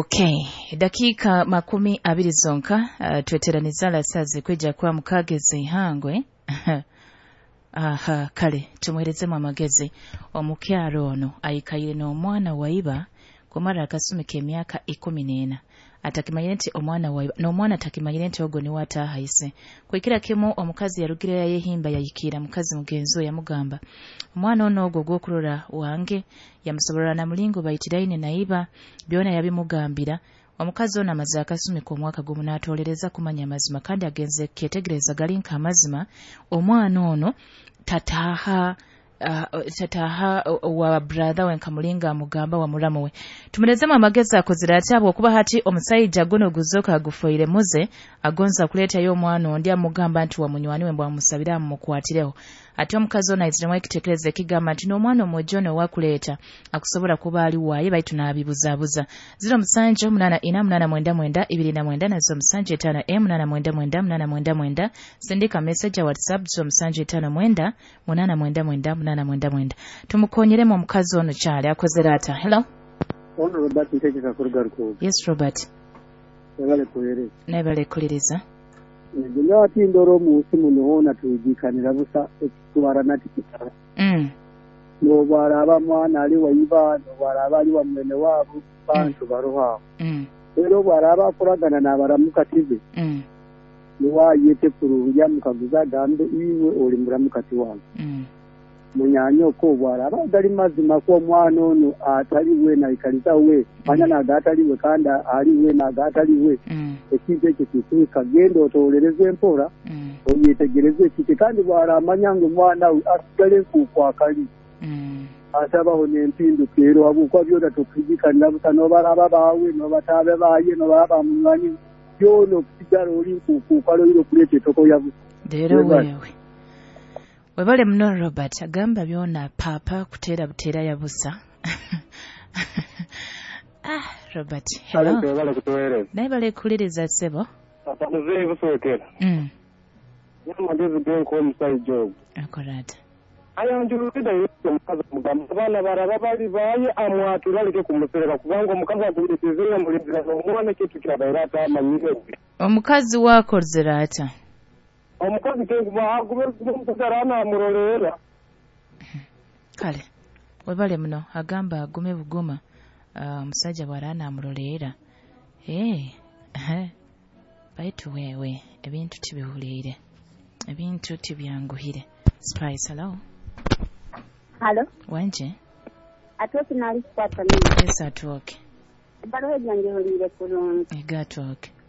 Okay, dakika 20 zonka tweteraniza lasaze kweja kwa mukageze ihangwe. Aha, kale tumwerezemu amagezi omukyalo ono ayikayire n'omwana waiba kumara akasumika emyaka 14 atakimanyire nti omwana waiba n'omwana atakimanyire nti ogwo niwe atahayise kwekira kimu omukazi yarugire yayehimba yayikira mukazi mugenzo yamugamba omwana ono ogwo gwokulora wange yamusoborera na mulingo bayitiraine naiba byona yabimugambira omukazi ono amaze akasumika omwaka gumu n'atolereza kumanya mazima kandi agenze ketegereza galinka amazima omwana ono tataha wa brother we Kamulinga mugamba wa mulamu we tumerezemu amagezi akozera atyabo okuba hati omusayija guno guzoka gufoire muze agonza kuleta yo mwana ondi amugamba nti wa munywani we mbwa musabira mukwatireho ati omukazi ono ayiziremu ekitekereza ekigamba nti n'omwana omwojono wakuleta akusobola kuba ali waaye baitu n'abibuzabuza 0788898929 nazo 0758599899 sindika message WhatsApp 0759899899 tumukonyeremu omukazi ono kyali akozera ata. Hello ono Robert ntegeka kurugaruko. Yes Robert nebale kuliriza Nyo ati ndoro musi munoona tujikanira busa ekitwara nati kitara. No baraba mwana ali waiba no baraba ali wa mwene wabo bantu baroha. Ero baraba kuragana na baramuka tibe. Niwa yete kurunja mukaguza gambe iwe oli muramukati wangu. Munyanyo ko baraba dali mazima ko mwana ono atali we na ikaliza we banya na gatali we kanda ali we na gatali we ekite kiti kagendo tolereze empora oyitegereze kiti kandi baramanya ngo mwana asigale ku kwakali atabaho n'empindu kero abukwa byoda tukijikana butano baraba bawe no batabe baye no baraba munyanyi byono kusigala oli ku kwalo iro kulete toko yabu dero wewe webale mno Robert agamba byona papa kutera butera yabusa. Robert hello naibale kuliriza sebo papa muzeyi busokera yamagezi benko omusayi job akorata ayanjulida yomukazi mugamba bana baraba bali baye amwatulike kumusereka kubanga omukazi atulitizira mulinzira omwana kitu kyabaira atamanyire omukazi wako zirata omukazi kenguba agubera kumukazarana amurolera kale webale mno agamba agume buguma musajja bwarana amurolera baitu wewe ebintu tibihulire ebintu tibyanguhire Spice. Hello wanje atoki nali kwata mimi yes atoki baro yange hulire kurungi egatoki